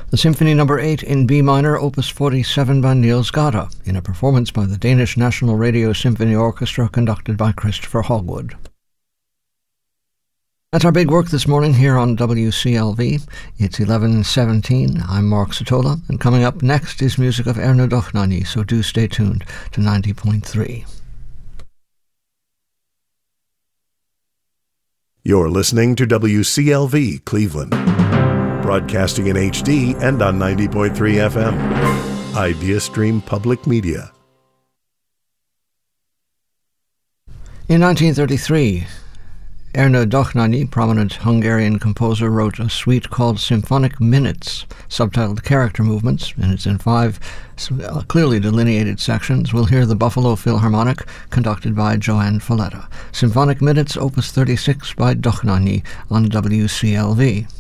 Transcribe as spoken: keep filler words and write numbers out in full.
The Symphony Number eight in B minor, Opus forty-seven by Niels Gade, in a performance by the Danish National Radio Symphony Orchestra conducted by Christopher Hogwood. That's our big work this morning here on W C L V. It's eleven seventeen. I'm Mark Sotola, and coming up next is music of Erno Dochnani, so do stay tuned to ninety point three. You're listening to W C L V Cleveland, broadcasting in H D and on ninety point three F M. IdeaStream Public Media. In nineteen thirty-three, Erno Dochnani, prominent Hungarian composer, wrote a suite called Symphonic Minutes, subtitled Character Movements, and it's in five clearly delineated sections. We'll hear the Buffalo Philharmonic, conducted by Joanne Folletta. Symphonic Minutes, Opus thirty-six by Dochnani on W C L V.